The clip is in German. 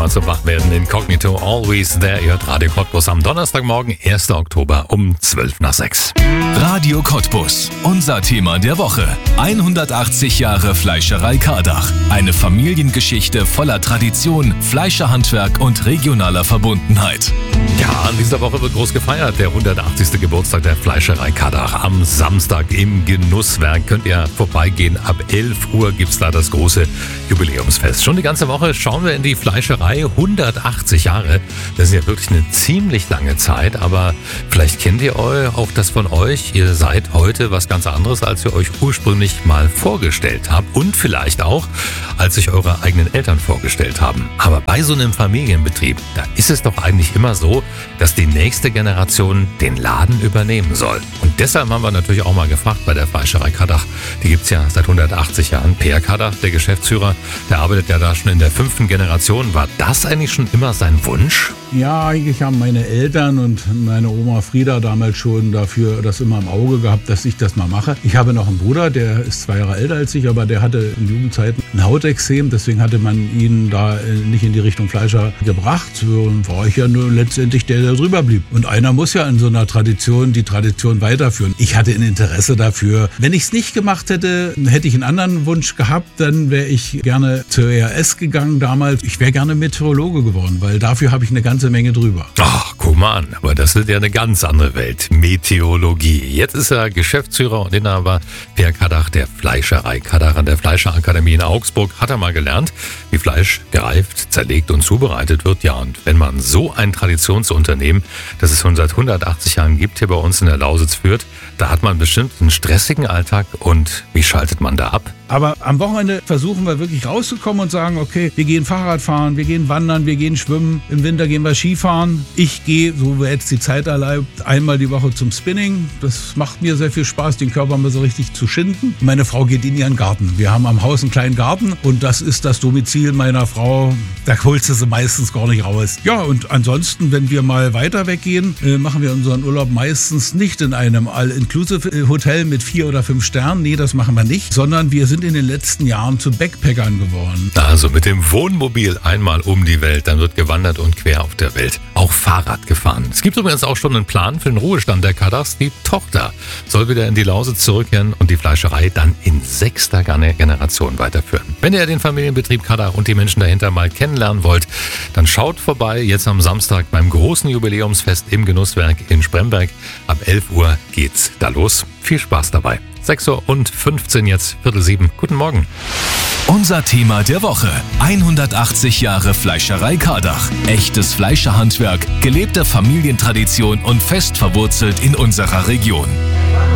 mal zum Wachwerden. Incognito, Always There. Ihr hört Radio Cottbus am Donnerstagmorgen, 1. Oktober um 5:12. Radio Cottbus, unser Thema der Woche. 180 Jahre Fleischerei Kardach. Eine Familiengeschichte voller Tradition, Fleischerhandwerk und regionaler Verbundenheit. Ja, in dieser Woche wird groß gefeiert. Der 180. Geburtstag der Fleischerei Kardach. Am Samstag im Genusswerk könnt ihr vorbeigehen. Ab 11 Uhr gibt's da das große Jubiläumsfest. Schon die ganze Woche schauen wir in die Fleischerei. 180 Jahre. Das ist ja wirklich eine ziemlich lange Zeit. Aber vielleicht kennt ihr auch das von euch. Ihr seid heute was ganz anderes, als ihr euch ursprünglich mal vorgestellt habt. Und vielleicht auch, als sich eure eigenen Eltern vorgestellt haben. Aber bei so einem Familienbetrieb, da ist es doch eigentlich immer so, dass die nächste Generation den Laden übernehmen soll. Und deshalb haben wir natürlich auch mal gefragt bei der Fleischerei Kardach. Die gibt's ja seit 180 Jahren. Per Kardach, der Geschäftsführer, der arbeitet ja da schon in der 5. Generation. War das eigentlich schon immer sein Wunsch? Ja, eigentlich haben meine Eltern und meine Oma Frieda damals schon dafür das immer im Auge gehabt, dass ich das mal mache. Ich habe noch einen Bruder, der ist 2 Jahre älter als ich, aber der hatte in Jugendzeiten ein Hautexem. Deswegen hatte man ihn da nicht in die Richtung Fleischer gebracht. So war ich ja nur letztendlich der drüber blieb. Und einer muss ja in so einer Tradition die Tradition weiterführen. Ich hatte ein Interesse dafür. Wenn ich es nicht gemacht hätte, hätte ich einen anderen Wunsch gehabt. Dann wäre ich gerne zur ERS gegangen damals. Ich wäre gerne Meteorologe geworden, weil dafür habe ich eine ganze Menge drüber. Ach, guck mal an. Aber das wird ja eine ganz andere Welt. Meteorologie. Jetzt ist er Geschäftsführer und Inhaber Per Kardach der Fleischerei Kardach an der Fleischerakademie in Augsburg. Hat er mal gelernt, wie Fleisch gereift, zerlegt und zubereitet wird. Ja, und wenn man so ein Traditionsunternehmen, das es schon seit 180 Jahren gibt, hier bei uns in der Lausitz führt, da hat man bestimmt einen stressigen Alltag. Und wie schaltet man da ab? Aber am Wochenende versuchen wir wirklich rauszukommen und sagen, okay, wir gehen Fahrrad fahren, wir gehen wandern, wir gehen schwimmen. Im Winter gehen wir Skifahren. Ich gehe, so wie jetzt die Zeit erlaubt, einmal die Woche zum Spinning. Das macht mir sehr viel Spaß, den Körper mal so richtig zu schinden. Meine Frau geht in ihren Garten. Wir haben am Haus einen kleinen Garten und das ist das Domizil meiner Frau. Da holst du sie meistens gar nicht raus. Ja, und ansonsten, wenn wir mal weiter weggehen, machen wir unseren Urlaub meistens nicht in einem All-Inclusive-Hotel mit 4 oder 5 Sternen. Nee, das machen wir nicht, sondern wir sind in den letzten Jahren zu Backpackern geworden. Also mit dem Wohnmobil einmal um die Welt, dann wird gewandert und quer auf der Welt auch Fahrrad gefahren. Es gibt übrigens auch schon einen Plan für den Ruhestand der Kardachs. Die Tochter soll wieder in die Lausitz zurückkehren und die Fleischerei dann in 6. Generation weiterführen. Wenn ihr den Familienbetrieb Kardach und die Menschen dahinter mal kennenlernen wollt, dann schaut vorbei jetzt am Samstag beim großen Jubiläumsfest im Genusswerk in Spremberg. Ab 11 Uhr geht's da los. Viel Spaß dabei. 6:15 Uhr jetzt, 6:45. Guten Morgen. Unser Thema der Woche. 180 Jahre Fleischerei Kardach. Echtes Fleischerhandwerk, gelebte Familientradition und fest verwurzelt in unserer Region.